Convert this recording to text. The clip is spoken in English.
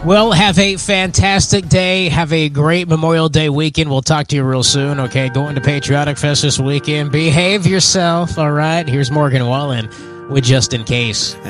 Well, have a fantastic day. Have a great Memorial Day weekend. We'll talk to you real soon, okay? Going to Patriotic Fest this weekend. Behave yourself, all right? Here's Morgan Wallen with Just In Case.